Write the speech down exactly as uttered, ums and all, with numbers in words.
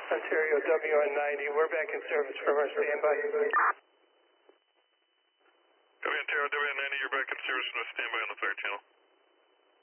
Ontario W N ninety, we're back in service from our standby. W Ontario W N ninety, you're back in service from the standby on the fire channel.